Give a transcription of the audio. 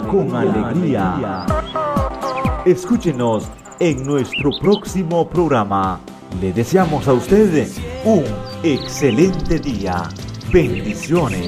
con alegría. Escúchenos en nuestro próximo programa. Le deseamos a usted un excelente día. Bendiciones.